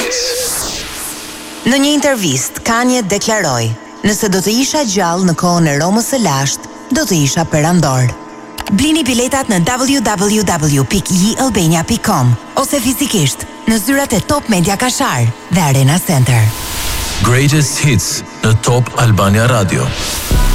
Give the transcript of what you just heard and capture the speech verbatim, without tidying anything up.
Hits. Në një intervistë, Kanye deklaroi: "Nëse do të isha gjallë në kohën e Romës së lashtë, do të isha perandor." Blini biletat në w w w pikë j albania pikë com ose fizikisht në zyrat e Top Media Kashar dhe Arena Center. Greatest Hits në Top Albania Radio.